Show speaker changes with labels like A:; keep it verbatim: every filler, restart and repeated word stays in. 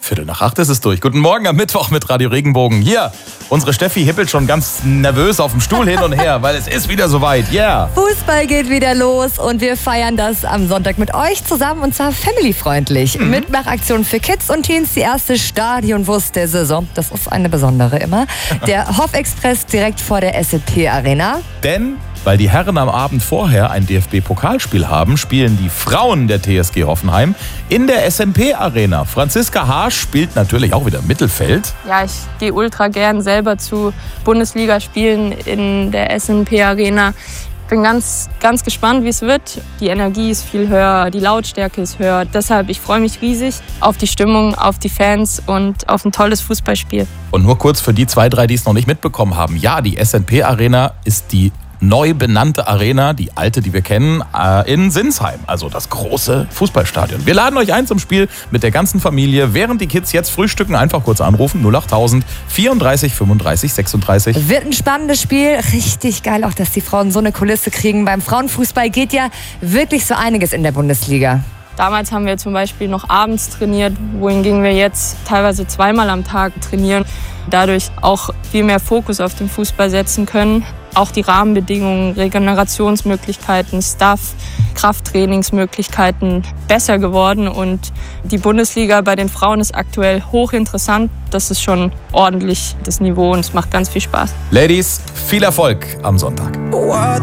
A: Viertel nach acht ist es durch. Guten Morgen am Mittwoch mit Radio Regenbogen. Hier, unsere Steffi hippelt schon ganz nervös auf dem Stuhl hin und her, weil es ist wieder soweit. Yeah.
B: Fußball geht wieder los und wir feiern das am Sonntag mit euch zusammen und zwar familyfreundlich. Mhm. Mitmachaktion für Kids und Teens, die erste Stadionwurst der Saison. Das ist eine besondere immer. Der Hoff-Express direkt vor der S A P Arena.
A: Denn weil die Herren am Abend vorher ein D F B-Pokalspiel haben, spielen die Frauen der T S G Hoffenheim in der S M P Arena. Franziska Harsch spielt natürlich auch wieder Mittelfeld.
C: Ja, ich gehe ultra gern selber zu Bundesligaspielen in der S M P Arena. Bin ganz, ganz gespannt, wie es wird. Die Energie ist viel höher, die Lautstärke ist höher. Deshalb, ich freue mich riesig auf die Stimmung, auf die Fans und auf ein tolles Fußballspiel.
A: Und nur kurz für die zwei, drei, die es noch nicht mitbekommen haben. Ja, die S M P Arena ist die neu benannte Arena, die alte, die wir kennen, in Sinsheim. Also das große Fußballstadion. Wir laden euch ein zum Spiel mit der ganzen Familie. Während die Kids jetzt frühstücken, einfach kurz anrufen. null acht tausend vierunddreißig fünfunddreißig sechsunddreißig.
B: Wird ein spannendes Spiel. Richtig geil auch, dass die Frauen so eine Kulisse kriegen. Beim Frauenfußball geht ja wirklich so einiges in der Bundesliga.
C: Damals haben wir zum Beispiel noch abends trainiert, wohingegen wir jetzt teilweise zweimal am Tag trainieren. Dadurch auch viel mehr Fokus auf den Fußball setzen können. Auch die Rahmenbedingungen, Regenerationsmöglichkeiten, Staff, Krafttrainingsmöglichkeiten besser geworden. Und die Bundesliga bei den Frauen ist aktuell hochinteressant. Das ist schon ordentlich das Niveau und es macht ganz viel Spaß.
A: Ladies, viel Erfolg am Sonntag.